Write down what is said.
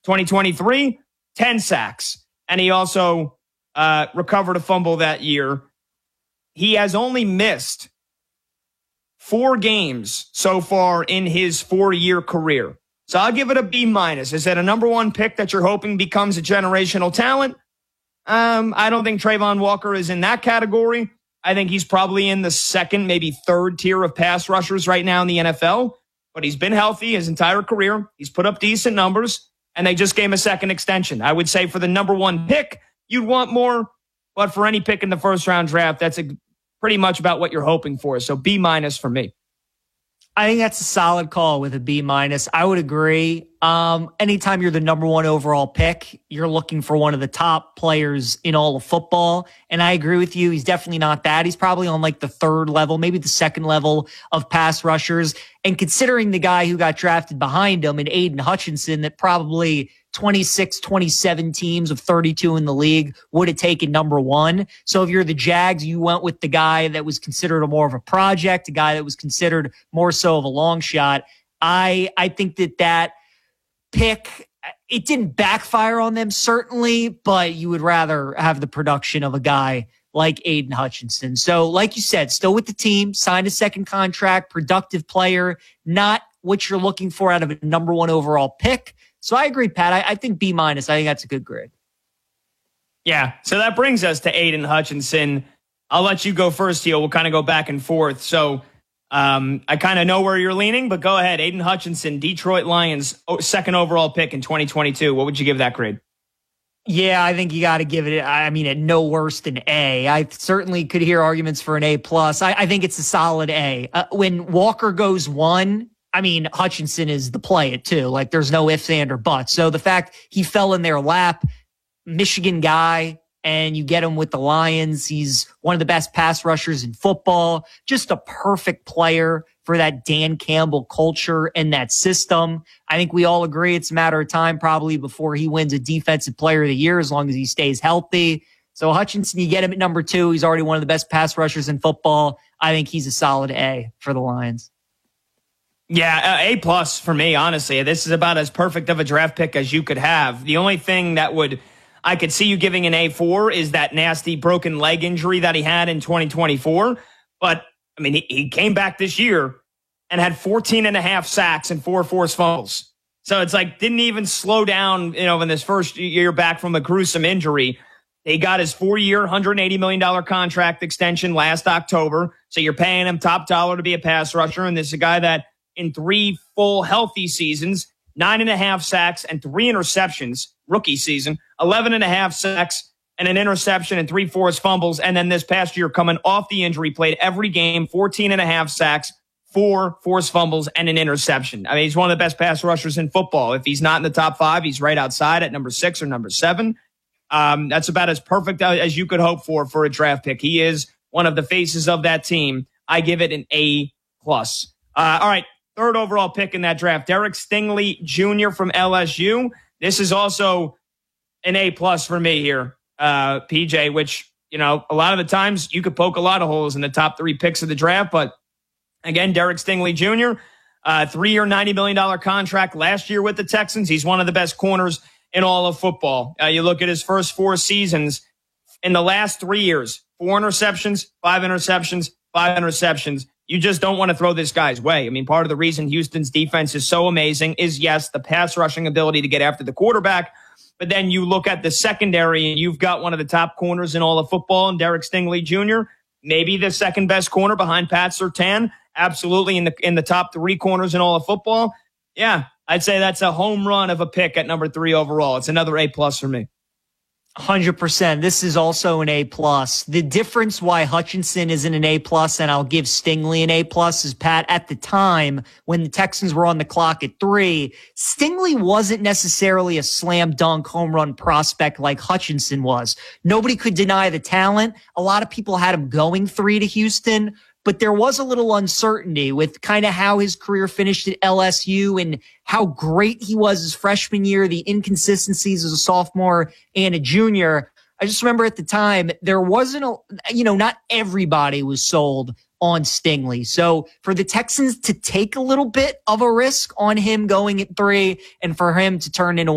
2023, 10 sacks. And he also recovered a fumble that year. He has only missed 4 games so far in his 4-year career. So I'll give it a B-. Is that a number 1 pick that you're hoping becomes a generational talent? I don't think Trayvon Walker is in that category. I think he's probably in the second, maybe third tier of pass rushers right now in the NFL. But he's been healthy his entire career. He's put up decent numbers, and they just gave him a second extension. I would say for the number 1 pick, you'd want more. But for any pick in the first-round draft, that's pretty much about what you're hoping for. So B- for me. I think that's a solid call with a B-. I would agree. Anytime you're the number 1 overall pick, you're looking for one of the top players in all of football. And I agree with you. He's definitely not that. He's probably on like the 3rd level, maybe the 2nd level of pass rushers. And considering the guy who got drafted behind him in Aiden Hutchinson, that probably 26, 27 teams of 32 in the league would have taken number 1. So if you're the Jags, you went with the guy that was considered more of a project, a guy that was considered more so of a long shot. I think that pick, it didn't backfire on them, certainly, but you would rather have the production of a guy like Aiden Hutchinson. So like you said, still with the team, signed a 2nd contract, productive player, not what you're looking for out of a number 1 overall pick. So I agree, Pat. I think B-. I think that's a good grade. Yeah, so that brings us to Aiden Hutchinson. I'll let you go first, Teal. We'll kind of go back and forth. So I kind of know where you're leaning, but go ahead. Aiden Hutchinson, Detroit Lions, 2nd overall pick in 2022. What would you give that grade? Yeah, I think you got to give it, at no worse than A. I certainly could hear arguments for an A+. I think it's a solid A. When Walker goes 1, Hutchinson is the play it too. Like there's no ifs, and, or buts. So the fact he fell in their lap, Michigan guy, and you get him with the Lions. He's one of the best pass rushers in football. Just a perfect player for that Dan Campbell culture and that system. I think we all agree it's a matter of time probably before he wins a Defensive Player of the Year as long as he stays healthy. So Hutchinson, you get him at number 2. He's already one of the best pass rushers in football. I think he's a solid A for the Lions. Yeah, A+ for me, honestly. This is about as perfect of a draft pick as you could have. The only thing that I could see you giving an A for is that nasty broken leg injury that he had in 2024. But, he came back this year and had 14.5 sacks and 4 forced fumbles. So it's like, didn't even slow down, in this first year back from a gruesome injury. He got his 4-year, $180 million contract extension last October. So you're paying him top dollar to be a pass rusher. And this is a guy that, in 3 full healthy seasons, 9.5 sacks and 3 interceptions, rookie season, 11.5 sacks and an interception and 3 forced fumbles. And then this past year, coming off the injury, played every game, 14.5 sacks, 4 forced fumbles, and an interception. He's one of the best pass rushers in football. If he's not in the top 5, he's right outside at number 6 or number 7. That's about as perfect as you could hope for a draft pick. He is one of the faces of that team. I give it an A+. All right. 3rd overall pick in that draft, Derek Stingley Jr. from LSU. This is also an A+ for me here, PJ, which, a lot of the times you could poke a lot of holes in the top 3 picks of the draft. But again, Derek Stingley Jr., 3-year, $90 million contract last year with the Texans. He's one of the best corners in all of football. You look at his first 4 seasons. In the last 3 years, 4 interceptions, 5 interceptions, 5 interceptions. You just don't want to throw this guy's way. Part of the reason Houston's defense is so amazing is, yes, the pass rushing ability to get after the quarterback. But then you look at the secondary, and you've got one of the top corners in all of football, and Derek Stingley Jr., maybe the 2nd best corner behind Pat Surtain, absolutely in the top 3 corners in all of football. Yeah, I'd say that's a home run of a pick at number 3 overall. It's another A+ for me. 100%. This is also an A+. The difference why Hutchinson isn't an A+, and I'll give Stingley an A+, is, Pat, at the time when the Texans were on the clock at 3, Stingley wasn't necessarily a slam dunk home run prospect like Hutchinson was. Nobody could deny the talent. A lot of people had him going 3 to Houston, but there was a little uncertainty with kind of how his career finished at LSU and how great he was his freshman year, the inconsistencies as a sophomore and a junior. I just remember at the time, there wasn't not everybody was sold on Stingley. So for the Texans to take a little bit of a risk on him going at 3 and for him to turn into